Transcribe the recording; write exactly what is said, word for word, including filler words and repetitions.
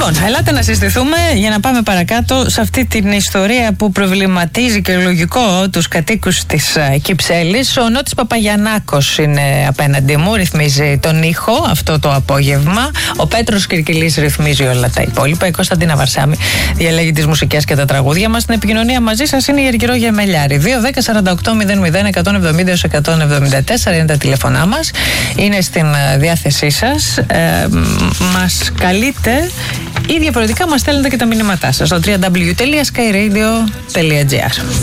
Λοιπόν, ελάτε να συστηθούμε για να πάμε παρακάτω σε αυτή την ιστορία που προβληματίζει και λογικό τους κατοίκους της Κυψέλης. Ο Νότης Παπαγιαννάκος είναι απέναντι μου, ρυθμίζει τον ήχο αυτό το απόγευμα. Ο Πέτρος Κυρκυλής ρυθμίζει όλα τα υπόλοιπα. Η Κωνσταντίνα Βαρσάμη διαλέγει τις μουσικές και τα τραγούδια μας. Στην επικοινωνία μαζί σας είναι η Αργυρό Γεμελιάρη. δύο δέκα σαράντα οκτώ μηδέν μηδέν εκατόν εβδομήντα εκατόν εβδομήντα τέσσερα είναι τα τηλεφωνά μας. Είναι στην διάθεσή σας. Ε, μας καλείτε ή διαφορετικά μας στέλνετε και τα μηνύματά σας στο double-u double-u double-u τελεία sky radio τελεία gr.